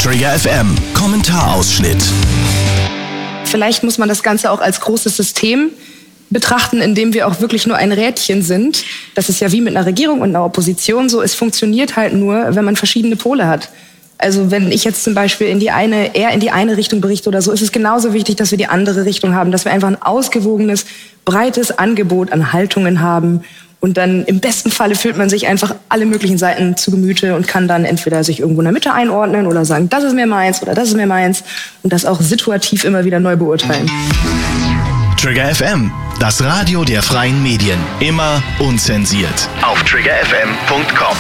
Trigger FM, Kommentarausschnitt. Vielleicht muss man das Ganze auch als großes System betrachten, in dem wir auch wirklich nur ein Rädchen sind. Das ist ja wie mit einer Regierung und einer Opposition so. Es funktioniert halt nur, wenn man verschiedene Pole hat. Also wenn ich jetzt zum Beispiel eher in die eine Richtung berichte oder so, ist es genauso wichtig, dass wir die andere Richtung haben, dass wir einfach ein ausgewogenes, breites Angebot an Haltungen haben. Und dann im besten Falle fühlt man sich einfach alle möglichen Seiten zu Gemüte und kann dann entweder sich irgendwo in der Mitte einordnen oder sagen, das ist mir meins oder das ist mir meins und das auch situativ immer wieder neu beurteilen. Trigger FM, das Radio der freien Medien. Immer unzensiert. Auf triggerfm.com.